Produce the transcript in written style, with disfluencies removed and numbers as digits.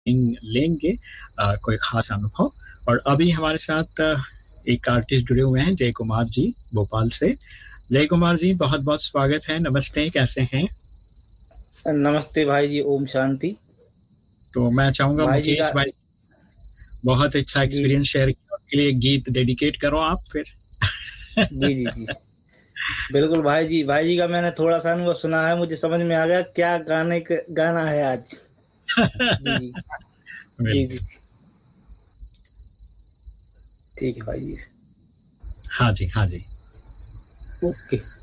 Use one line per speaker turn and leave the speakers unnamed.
लेंगे कोई खास अनुभव। और अभी हमारे साथ एक आर्टिस्ट जुड़े हुए हैं, जय कुमार जी, भोपाल से। जय कुमार जी, बहुत बहुत स्वागत है, नमस्ते, कैसे हैं?
नमस्ते भाई जी, ओम शांति।
तो मैं चाहूंगा
भाई जी
मुकेश
का।
भाई, बहुत अच्छा
जी जी
एक्सपीरियंस शेयर किया, उसके लिए गीत डेडिकेट करो आप फिर।
जी जी जी। बिल्कुल भाई जी का मैंने थोड़ा सा अनुभव सुना है, मुझे समझ में आ गया क्या गाना है आज। जी जी जी
बिल्कुल।
जी। ठीक है भाई जी।
हाँ जी, हाँ जी।
ओके।